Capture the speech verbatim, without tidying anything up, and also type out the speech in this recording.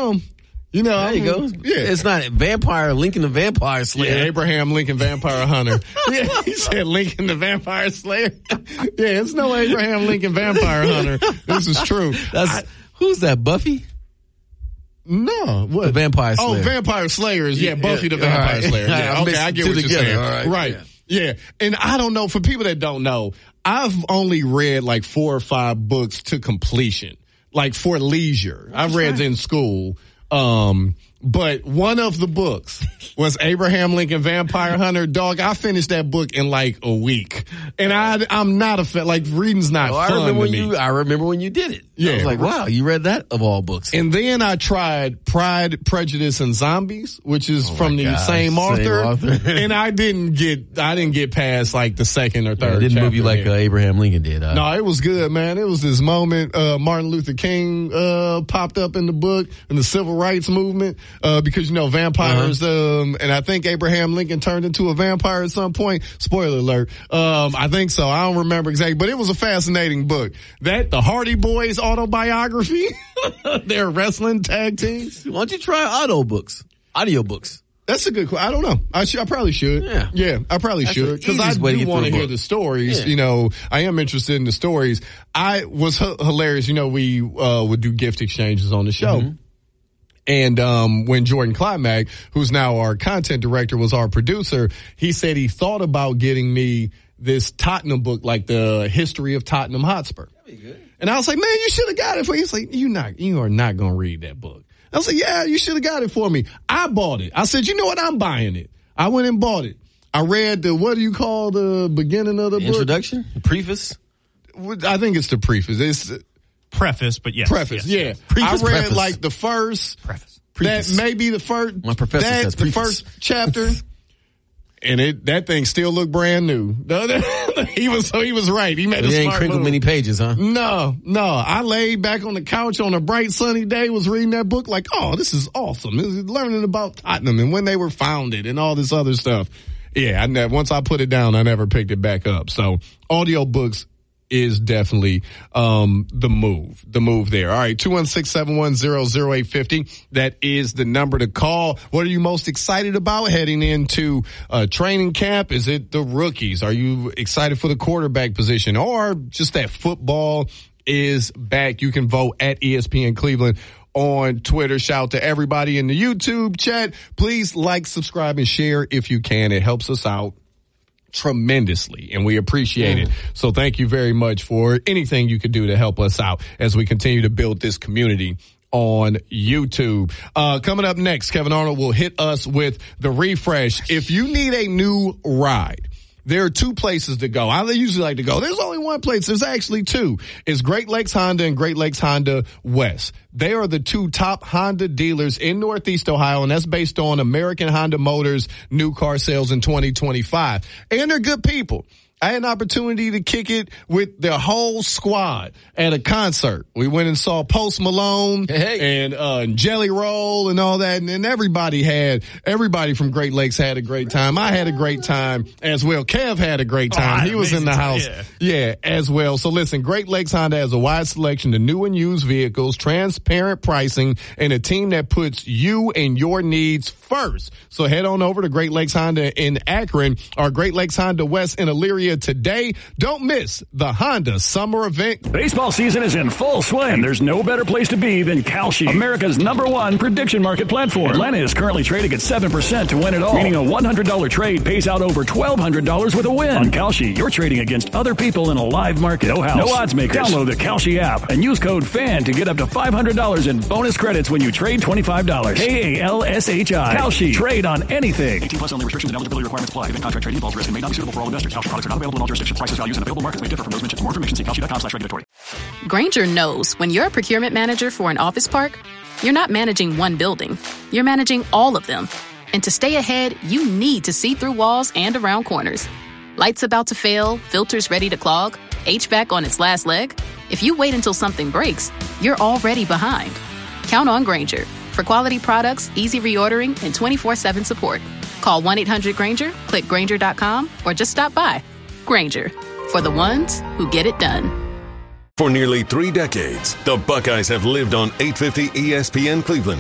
on. You know, there you I mean, go. Yeah. It's not Vampire Lincoln the Vampire Slayer. Yeah, Abraham Lincoln Vampire Hunter. Yeah, he said Lincoln the Vampire Slayer. Yeah, it's no Abraham Lincoln Vampire Hunter. This is true. That's I, who's that? Buffy? No, what? The Vampire Slayer. Oh, Vampire Slayers. Yeah, Buffy yeah, the Vampire right. Slayer. Yeah, okay, I get what you're saying. All right. Right. Yeah. yeah. And I don't know, for people that don't know, I've only read like four or five books to completion, like for leisure. That's I've read right. in school. Um, but one of the books was Abraham Lincoln Vampire Hunter. Dog, I finished that book in like a week. And I, I'm not a fan, like reading's not oh, fun I remember to when me. You, I remember when you did it. Yeah. I was like, wow, you read that of all books. And then I tried Pride, Prejudice, and Zombies, which is oh from the gosh, same author. Same author. And I didn't get, I didn't get past like the second or third. Yeah, it didn't move you like uh, Abraham Lincoln did. Huh? No, it was good, man. It was this moment, uh, Martin Luther King, uh, popped up in the book and the civil rights movement, uh, because, you know, vampires, uh-huh. um, and I think Abraham Lincoln turned into a vampire at some point. Spoiler alert. Um, I think so. I don't remember exactly, but it was a fascinating book. That, the Hardy Boys autobiography. They're wrestling tag teams. Why don't you try audio books? Audio books. That's a good question. I don't know. I should, I probably should. Yeah. Yeah, I probably That's should. Because I do want to hear the stories. Yeah. You know, I am interested in the stories. I was h- hilarious. You know, we uh, would do gift exchanges on the show. Mm-hmm. And um when Jordan Climack, who's now our content director, was our producer, he said he thought about getting me this Tottenham book, like the history of Tottenham Hotspur. That'd be good. And I was like, man, you should have got it for me. He's like, you not, you are not going to read that book. I was like, yeah, you should have got it for me. I bought it. I said, you know what? I'm buying it. I went and bought it. I read the, what do you call the beginning of the, the book? Introduction? The preface? I think it's the preface. It's preface, but yes. Preface, yes, yeah. Yes. Preface, I read preface. like the first. Preface. That may be the first. My professor that, says the preface. first chapter. And it, that thing still looked brand new. he was, so he was right. He made it a ain't smart crinkled move. many pages, huh? No, no. I laid back on the couch on a bright sunny day, was reading that book like, oh, this is awesome. This is learning about Tottenham and when they were founded and all this other stuff. Yeah, I never, once I put it down, I never picked it back up. So audio books is definitely um the move, the move there. All right, two one six, seven one zero, zero eight five zero. That is the number to call. What are you most excited about heading into uh training camp? Is it the rookies? Are you excited for the quarterback position, or just that football is back? You can vote at E S P N Cleveland on Twitter. Shout to everybody in the YouTube chat. Please like, subscribe, and share if you can. It helps us out tremendously, and we appreciate mm. it. So thank you very much for anything you could do to help us out as we continue to build this community on YouTube. Uh, coming up next, Kevin Arnold will hit us with the refresh. If you need a new ride, there are two places to go. I usually like to go. There's only one place. There's actually two. It's Great Lakes Honda and Great Lakes Honda West. They are the two top Honda dealers in Northeast Ohio, and that's based on American Honda Motors new car sales in twenty twenty-five. And they're good people. I had an opportunity to kick it with their whole squad at a concert. We went and saw Post Malone hey. and uh, Jelly Roll and all that, and, and everybody had, everybody from Great Lakes had a great time. I had a great time as well. Kev had a great time. Oh, he was in the house. Yeah. yeah, as well. So listen, Great Lakes Honda has a wide selection of new and used vehicles, transparent pricing, and a team that puts you and your needs first. So head on over to Great Lakes Honda in Akron or Great Lakes Honda West in Elyria today. Don't miss the Honda Summer Event. Baseball season is in full swing. There's no better place to be than Kalshi, America's number one prediction market platform. Atlanta is currently trading at seven percent to win it all, meaning a one hundred dollars trade pays out over twelve hundred dollars with a win. On Kalshi, you're trading against other people in a live market. No house, no odds makers. Download the Kalshi app and use code FAN to get up to five hundred dollars in bonus credits when you trade twenty-five dollars. K A L S H I. Kalshi. Trade on anything. eighteen plus only. Restrictions and eligibility requirements apply. Event contract trading involves risk and may not be suitable for all investors. Kalshi products are not available in all jurisdictions. Prices, values, and available markets may differ from those mentioned. For more information, see kalshi dot com slash regulatory. Grainger knows when you're a procurement manager for an office park, you're not managing one building. You're managing all of them. And to stay ahead, you need to see through walls and around corners. Lights about to fail, filters ready to clog, H V A C on its last leg. If you wait until something breaks, you're already behind. Count on Grainger for quality products, easy reordering, and twenty-four seven support. Call one eight hundred Grainger, click Grainger dot com, or just stop by. Grainger, for the ones who get it done. For nearly three decades, the Buckeyes have lived on eight fifty E S P N Cleveland.